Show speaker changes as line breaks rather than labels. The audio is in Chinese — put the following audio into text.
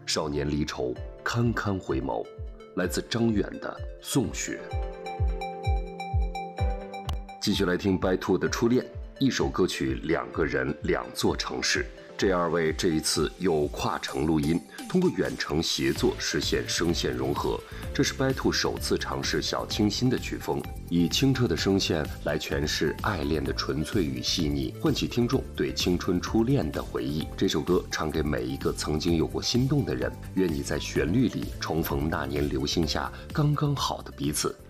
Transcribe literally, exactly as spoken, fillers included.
少年离愁，堪堪回眸。来自张远的《送雪》。继续来听白兔的初恋，一首歌曲，两个人，两座城市。这二位这一次又跨城录音，通过远程协作实现声线融合。这是白兔首次尝试小清新的曲风，以清澈的声线来诠释爱恋的纯粹与细腻，唤起听众对青春初恋的回忆。这首歌唱给每一个曾经有过心动的人，愿你在旋律里重逢那年流星下刚刚好的彼此。